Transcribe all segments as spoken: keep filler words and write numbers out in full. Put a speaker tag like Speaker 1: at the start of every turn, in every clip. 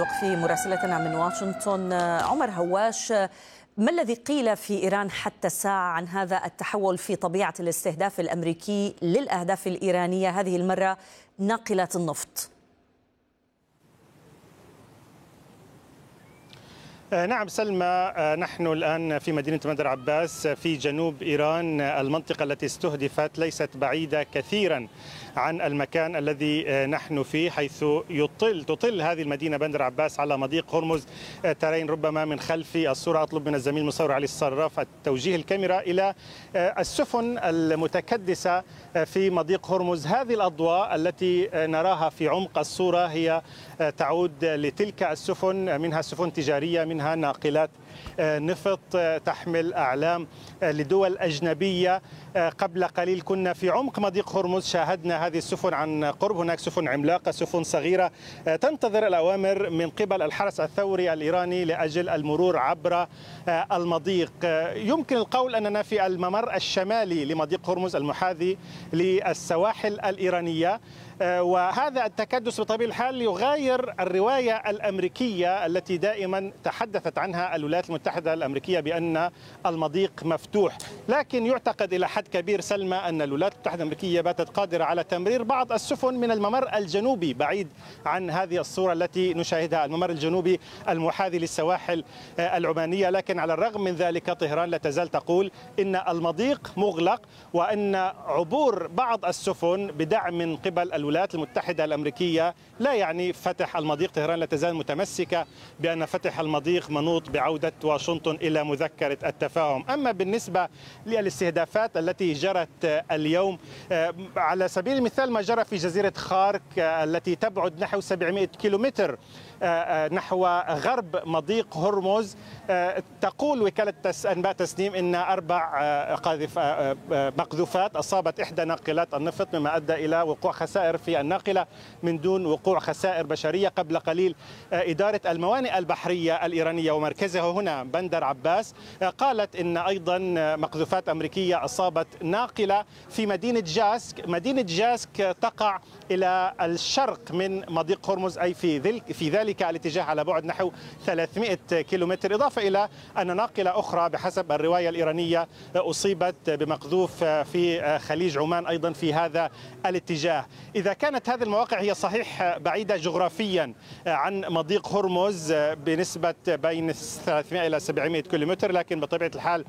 Speaker 1: في مراسلتنا من واشنطن عمر هواش، ما الذي قيل في إيران حتى الساعة عن هذا التحول في طبيعة الاستهداف الأمريكي للأهداف الإيرانية هذه المرة ناقلات النفط؟
Speaker 2: نعم سلمى، نحن الآن في مدينة بندر عباس في جنوب إيران. المنطقة التي استهدفت ليست بعيدة كثيرا عن المكان الذي نحن فيه، حيث يطل تطل هذه المدينة بندر عباس على مضيق هرمز. ترين ربما من خلف الصورة، أطلب من الزميل المصور علي الصراف توجيه الكاميرا إلى السفن المتكدسة في مضيق هرمز. هذه الأضواء التي نراها في عمق الصورة هي تعود لتلك السفن، منها سفن تجارية، منها ناقلات نفط تحمل أعلام لدول أجنبية. قبل قليل كنا في عمق مضيق هرمز، شاهدنا هذه السفن عن قرب. هناك سفن عملاقة، سفن صغيرة تنتظر الأوامر من قبل الحرس الثوري الإيراني لأجل المرور عبر المضيق. يمكن القول أننا في الممر الشمالي لمضيق هرمز المحاذي للسواحل الإيرانية، وهذا التكدس بطبيعة الحال يغاير الرواية الأمريكية التي دائما تحدثت عنها الولايات المتحدة الأمريكية بأن المضيق مفتوح. لكن يعتقد إلى حد كبير سلمى أن الولايات المتحدة الأمريكية باتت قادرة على تمرير بعض السفن من الممر الجنوبي بعيد عن هذه الصورة التي نشاهدها، الممر الجنوبي المحاذي للسواحل العمانية. لكن على الرغم من ذلك طهران لا تزال تقول إن المضيق مغلق، وأن عبور بعض السفن بدعم من قبل الولايات المتحدة الأمريكية لا يعني فتح المضيق. طهران لا تزال متمسكة بأن فتح المضيق منوط بعودة واشنطن إلى مذكرة التفاهم. أما بالنسبة للاستهدافات التي جرت اليوم، على سبيل المثال ما جرى في جزيرة خارك التي تبعد نحو سبعمائة كيلومتر نحو غرب مضيق هرمز. تقول وكالة أنباء تسنيم إن أربع قاذف مقذوفات أصابت إحدى ناقلات النفط، مما أدى إلى وقوع خسائر في الناقلة من دون وقوع خسائر بشرية. قبل قليل إدارة الموانئ البحرية الإيرانية ومركزها هنا بندر عباس قالت إن أيضا مقذوفات أمريكية أصابت ناقلة في مدينة جاسك. مدينة جاسك تقع إلى الشرق من مضيق هرمز، أي في في ذلك الاتجاه على بعد نحو ثلاثمائة كيلومتر، إضافة إلى أن ناقلة أخرى بحسب الرواية الإيرانية أصيبت بمقذوف في خليج عمان أيضا في هذا الاتجاه. إذا كانت هذه المواقع هي صحيح بعيدة جغرافيا عن مضيق هرمز بنسبة بين ثلاثمائة إلى سبعمائة كيلومتر، لكن بطبيعة الحال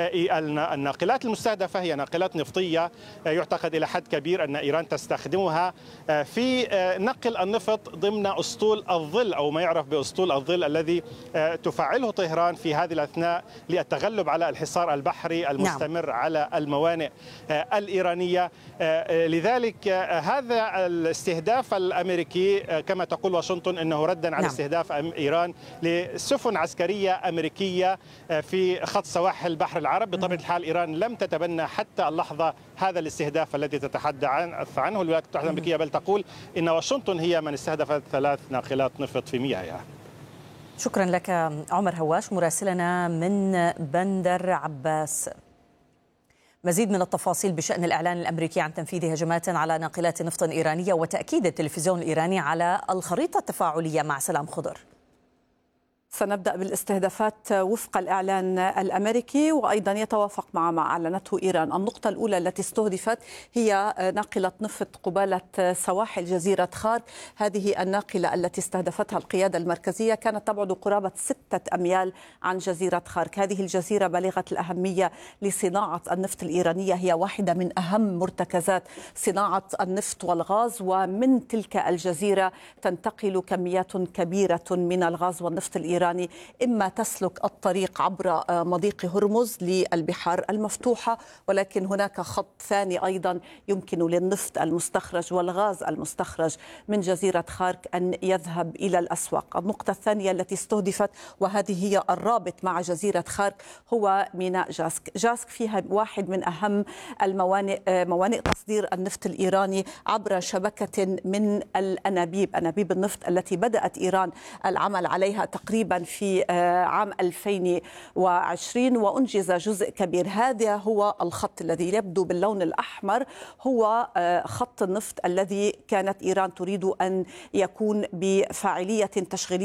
Speaker 2: الناقلات المستهدفة هي ناقلات نفطية يعتقد إلى حد كبير أن إيران تستخدمها في نقل النفط ضمن أسطول الظل، أو ما يعرف بأسطول الظل، الذي تفعله طهران في هذه الأثناء للتغلب على الحصار البحري المستمر نعم. على الموانئ الإيرانية. لذلك هذا الاستهداف الأمريكي كما تقول واشنطن أنه ردا على نعم. استهداف إيران لسفن عسكرية أمريكية في خط سواحل البحر العرب. بطبيعة الحال إيران لم تتبنى حتى اللحظة هذا الاستهداف الذي تتحدث عنه الولايات المتحدة الأمريكية، بل تقول إن واشنطن هي من استهدفت ثلاث ناقلات نفط في مياهها.
Speaker 1: شكرا لك عمر هواش مراسلنا من بندر عباس. مزيد من التفاصيل بشأن الإعلان الأمريكي عن تنفيذ هجمات على ناقلات نفط إيرانية وتأكيد التلفزيون الإيراني على الخريطة التفاعلية مع سلام خضر.
Speaker 3: سنبدأ بالاستهدافات وفق الإعلان الأمريكي، وأيضا يتوافق مع ما أعلنته إيران. النقطة الأولى التي استهدفت هي ناقلة نفط قبالة سواحل جزيرة خارك. هذه الناقلة التي استهدفتها القيادة المركزية كانت تبعد قرابة ستة أميال عن جزيرة خارك. هذه الجزيرة بالغة الأهمية لصناعة النفط الإيرانية، هي واحدة من أهم مرتكزات صناعة النفط والغاز، ومن تلك الجزيرة تنتقل كميات كبيرة من الغاز والنفط الإيراني، إما تسلك الطريق عبر مضيق هرمز للبحار المفتوحة، ولكن هناك خط ثاني أيضا يمكن للنفط المستخرج والغاز المستخرج من جزيرة خارك أن يذهب إلى الأسواق. النقطة الثانية التي استهدفت وهذه هي الرابط مع جزيرة خارك هو ميناء جاسك. جاسك فيها واحد من أهم الموانئ، موانئ تصدير النفط الإيراني عبر شبكة من الأنابيب، أنابيب النفط التي بدأت إيران العمل عليها تقريبا في عام ألفين وعشرين وأنجز جزء كبير. هذا هو الخط الذي يبدو باللون الأحمر، هو خط النفط الذي كانت إيران تريد أن يكون بفاعلية تشغيلية